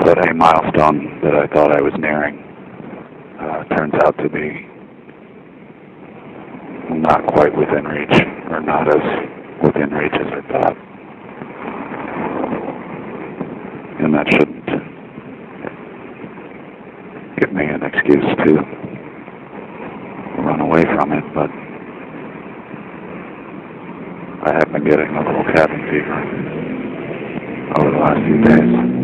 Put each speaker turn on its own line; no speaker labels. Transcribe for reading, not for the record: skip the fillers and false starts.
But a milestone that I thought I was nearing turns out to be not quite within reach, or not as within reach as I thought. And that shouldn't give me an excuse to run away from it, but I have been getting a little cabin fever over the last few days.